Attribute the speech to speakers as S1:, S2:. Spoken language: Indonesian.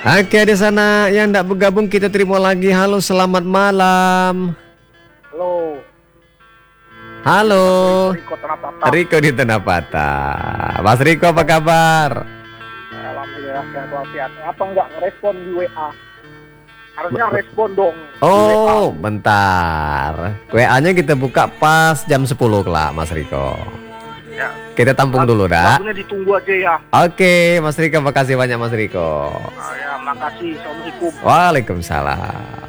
S1: Oke, di sana yang tidak bergabung kita terima lagi. Halo, selamat malam.
S2: Halo.
S1: Halo.
S2: Riko Tenapata.
S1: Riko di Tenapata. Mas Riko apa kabar?
S2: Alhamdulillah sehat walafiat. Apa enggak ngerespon di WA? Harusnya respon dong.
S1: Oh, bentar. WA-nya kita buka pas jam 10 kelak, Mas Riko.
S2: Ya.
S1: Kita tampung dulu dah.
S2: Lagunya ditunggu aja ya.
S1: Oke, Mas Riko, makasih banyak Mas Riko.
S2: Ya, makasih. Assalamualaikum.
S1: Waalaikumsalam.